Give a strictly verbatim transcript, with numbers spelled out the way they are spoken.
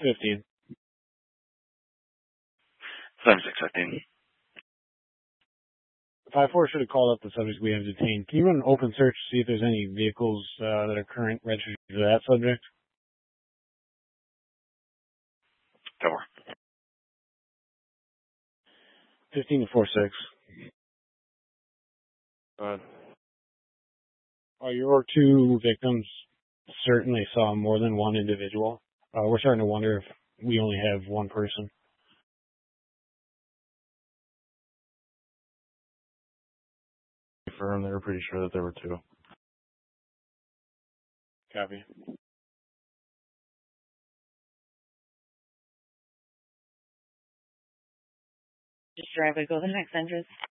fifteen. seven six fifteen. five four should have called up the subject we have detained. Can you run an open search to see if there's any vehicles uh, that are current registered to that subject? Four. fifteen to four six. Go ahead. Uh, your two victims certainly saw more than one individual. Uh, we're starting to wonder if we only have one person. Confirm, they were pretty sure that there were two. Copy. Just drive, go to the next entrance.